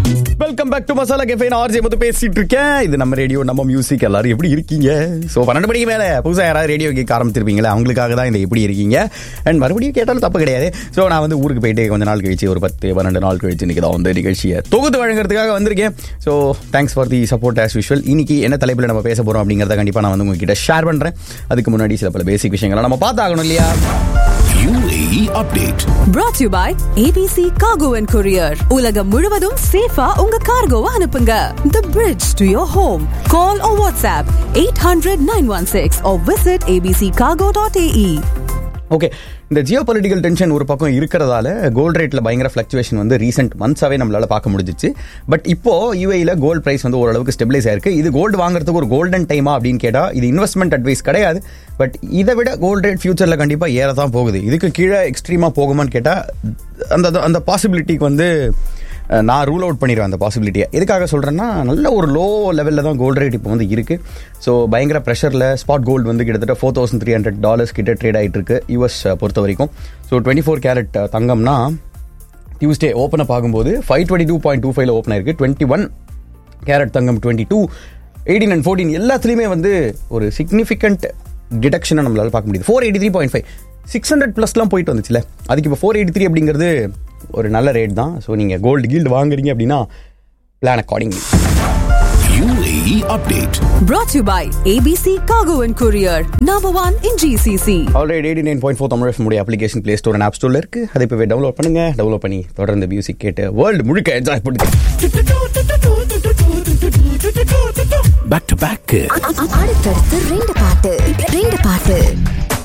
Welcome back to masala cafe. நான் RJ மொத்தம் பேசிட்டு இருக்கேன். இது நம்ம ரேடியோ, நம்ம மியூசிக். எல்லாரும் எப்படி இருக்கீங்க? ஸோ 12 மணிக்கு மேலே புதுசாக யாராவது ரேடியோ கேட்க ஆரம்பிச்சிருப்பீங்களா? அவங்களுக்காக தான் இந்த எப்படி இருக்கீங்க. அண்ட் மறுபடியும் கேட்டாலும் தப்பு கிடையாது. ஸோ நான் வந்து ஊருக்கு போயிட்டு கொஞ்ச நாள் கழிச்சு, ஒரு 10-12 நாள் கழிச்சு இன்னைக்கு தான் வந்து நிகழ்ச்சியை தொகுத்து வழங்குறதுக்காக வந்திருக்கேன். So thanks for the support as usual. இன்னைக்கு என்ன தலைப்பில் நம்ம பேச போகிறோம் அப்படிங்கிறத கண்டிப்பாக நான் வந்து உங்ககிட்ட ஷேர் பண்ணுறேன். அதுக்கு முன்னாடி சில பல பேசிக் விஷயங்களை நம்ம பார்த்தாகணும் இல்லையா? UAE update brought to you by ABC Cargo and Courier. உலகம் முழுவதும் சேஃபா உங்க கார்கோவை அனுப்புங்க. The bridge to your home. Call or WhatsApp 800-916 or visit abccargo.ae. Okay, இந்த ஜியோ பொலிட்டிக்கல் டென்ஷன் ஒரு பக்கம் இருக்கிறதால கோல்டு ரேட்டில் பயங்கர ஃப்ளக்சுவேஷன் வந்து ரீசெண்ட் மந்த்ஸாகவே நம்மளால் பார்க்க முடிஞ்சிச்சு. பட் இப்போ யூஏயில் கோல்டு ப்ரைஸ் வந்து ஓரளவுக்கு ஸ்டெபிலைஸ் ஆயிருக்கு. இது கோல்டு வாங்குறதுக்கு ஒரு கோல்டன் டைமா அப்படின்னு கேட்டால் இது இன்வெஸ்ட்மெண்ட் அட்வைஸ் கிடையாது. பட் இதை விட கோல்டு ரேட் ஃபியூச்சரில் கண்டிப்பாக ஏற தான் போகுது. இதுக்கு கீழே எக்ஸ்ட்ரீமாக போகுமான்னு கேட்டால் அந்த பாசிபிலிட்டிக்கு வந்து நான் ரூல் அவுட் பண்ணிடுவேன் அந்த பாசிபிலிட்டியை. எதுக்காக சொல்கிறேன்னா, நல்ல ஒரு லோ லெவலில் தான் கோல்டு ரேட் இப்போ வந்து இருக்குது. ஸோ பயங்கர ப்ரெஷரில் ஸ்பாட் கோல்டு வந்து கிட்டத்தட்ட $4,300 கிட்ட ட்ரேட் ஆகிட்டு இருக்கு யூஎஸ் பொறுத்த வரைக்கும். So 24 carrot தங்கம்னா Tuesday open up ஆகும்போது 522.25 ஓப்பன் ஆயிருக்கு. 21 கேரட் தங்கம் 22, 18 and 14 எல்லாத்துலேயுமே வந்து ஒரு சிக்னிஃபிகண்ட் டிடக்ஷனை நம்மளால் பார்க்க முடியுது. 483.5 600+ போயிட்டு வந்துச்சுல, அதுக்கு இப்போ 483 அப்படிங்கிறது ஒரு நல்ல ரேட் தான். ஸோ நீங்கள் கோல்டு கீல்டு வாங்குறீங்க அப்படின்னா plan accordingly. UAE update Brought to you by ABC Cargo and Courier. Number 1 in GCC. Already 89.4 Tamil FM உடைய application play store and half ஸ்டோர்ல இருக்கு. அதை இப்போ டவுன்லோட் பண்ணுங்க. டவுன்லோட் பண்ணி தொடர்ந்து மியூசிக் கேட்டு வேர்ல்டு முழுக்க என்ஜாய் பண்ணுங்க. back to back அடுத்தடுத்து ரெண்டு பாட்டு